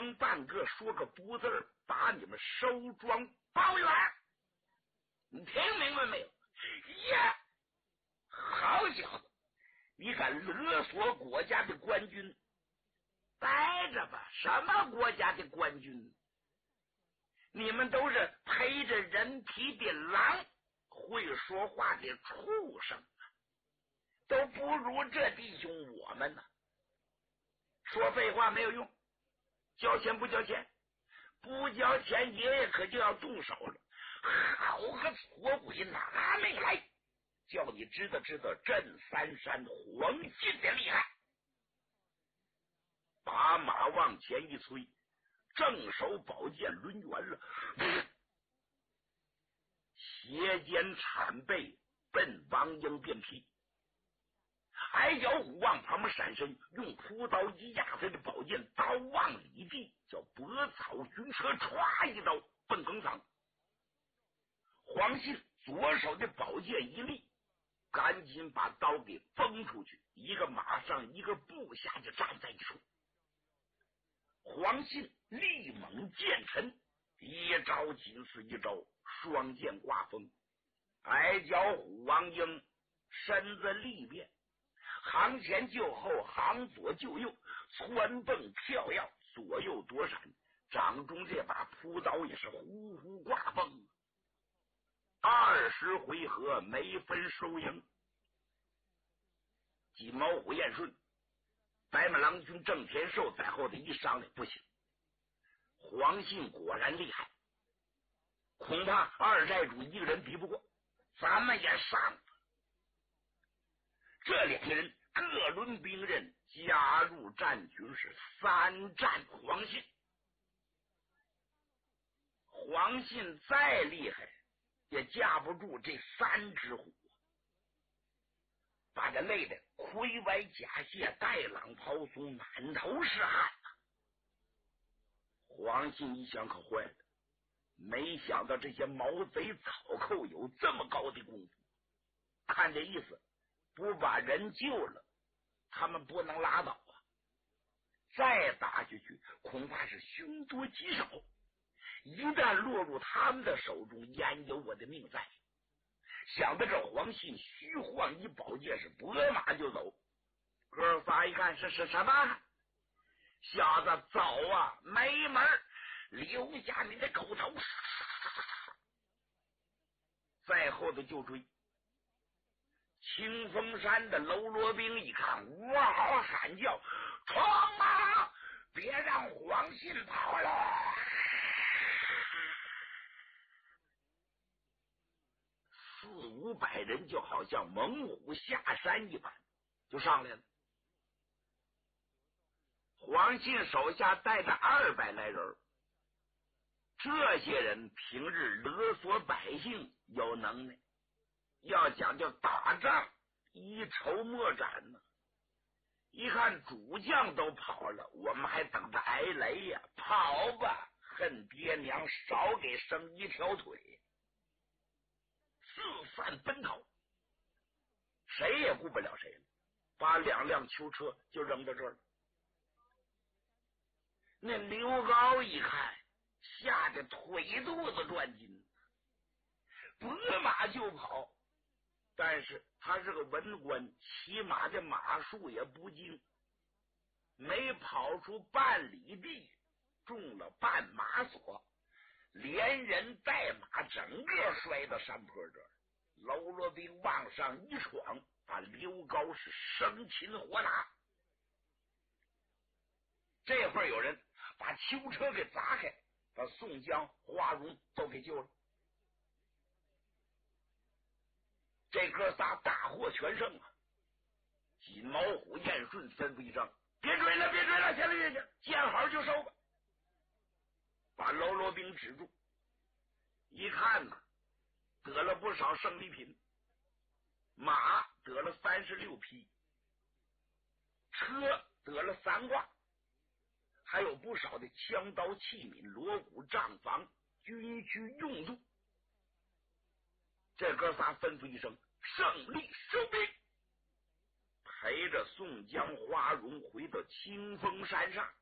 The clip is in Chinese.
甭半个说个不字，把你们收庄包圆。你听明白没有？呀，好小子，你敢勒索国家的官军？待着吧，什么国家的官军？你们都是陪着人皮的狼，会说话的畜生，都不如这弟兄我们呢。说废话没有用，交钱不交钱，不交钱爷爷可就要动手了。好个错鬼，拿命来，叫你知道知道镇三山黄信的厉害。把马往前一催，正手宝剑抡圆了，斜肩铲背奔王英便劈。矮脚虎往旁边闪身，用朴刀一压他的宝剑，刀往里避，叫拨草军车歘一刀奔横淌。黄信左手的宝剑一立，赶紧把刀给崩出去，一个马上一个部下就站在一处。黄信力猛剑沉，一招紧似一招，双剑挂风。矮脚虎王英身子力变，行前就后，行左就右，窜蹦跳跃，左右躲闪，掌中这把朴刀也是呼呼挂风。20回合没分收赢。金毛虎燕顺、白马郎君郑天寿在后头一商量，不行，黄信果然厉害，恐怕二寨主一个人比不过，咱们也上。这两个人各轮兵刃，加入战群，是3战黄信。黄信再厉害也架不住这3只虎，把他累得盔歪甲卸，带朗抛松，满头是汗。黄信一想，可坏了，没想到这些毛贼草寇有这么高的功夫，看这意思，不把人救了，他们不能拉倒啊！再打下去，恐怕是凶多吉少。一旦落入他们的手中，焉有我的命在？想到这，黄信虚晃一宝剑，是拨马就走。哥仨一看，是什么？小子，走啊，没门！留下你的狗头！在后头就追。清风山的喽啰兵一看，哇嗷喊叫：“冲啊！别让黄信跑了！”400-500人就好像猛虎下山一般，就上来了。黄信手下带着200来人，这些人平日勒索百姓有能耐，要讲究打仗一筹莫展呢。一看主将都跑了，我们还等着挨雷呀！跑吧，恨爹娘少给生一条腿！四散奔逃，谁也顾不了谁了，把2辆囚车就扔到这儿了。那刘高一看，吓得腿肚子转筋，拨马就跑。但是他是个文官，骑马的马术也不精，没跑出半里地，中了半马索，连人带马整个摔到山坡这儿。喽啰兵往上一闯，把刘高是生擒活打。这会儿有人把囚车给砸开，把宋江、花荣都给救了。这哥仨大获全胜啊！金毛虎燕顺吩咐一声：“别追了，别追了，下来下去，见好就收吧。”把喽啰兵止住。一看呢，得了不少胜利品，马得了36匹，车得了3挂，还有不少的枪刀器皿、锣鼓帐房，军需用度。这哥仨吩咐一声：“胜利收兵！”陪着宋江、花荣回到清风山上。